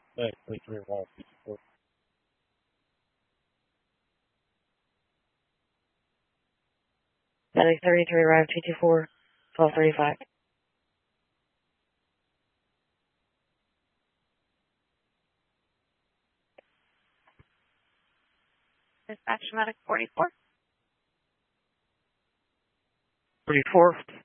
Hey, 33 Route 54. Medic 33, arrive 224, 1235. Dispatch medic 44. 34.